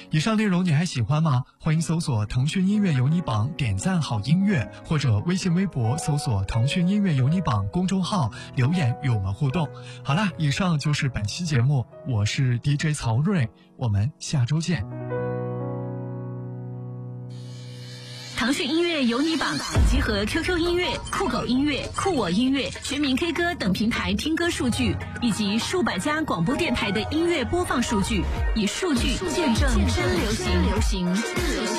以上内容你还喜欢吗？欢迎搜索腾讯音乐有你榜，点赞好音乐，或者微信微博搜索腾讯音乐有你榜公众号留言与我们互动。好啦，以上就是本期节目，我是 DJ 曹睿，我们下周见。 腾讯音乐有你榜集合 QQ 音乐、酷狗音乐、酷我音乐、全民 K 歌等平台听歌数据，以及数百家广播电台的音乐播放数据，以数据见证真流行。